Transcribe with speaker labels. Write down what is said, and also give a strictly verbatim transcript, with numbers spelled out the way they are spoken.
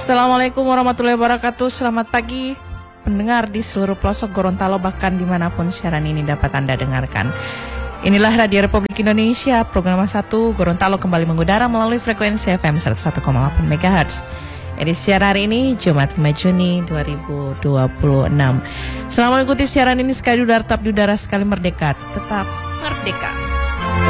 Speaker 1: Assalamualaikum warahmatullahi wabarakatuh. Selamat pagi pendengar di seluruh pelosok Gorontalo, bahkan dimanapun siaran ini dapat Anda dengarkan. Inilah Radio Republik Indonesia, program satu Gorontalo kembali mengudara melalui frekuensi F M seratus satu koma delapan megahertz. Edisi siaran hari ini Jumat lima Juni dua ribu dua puluh enam. Selamat mengikuti siaran ini sekali udara tetap di udara, sekali merdeka tetap merdeka.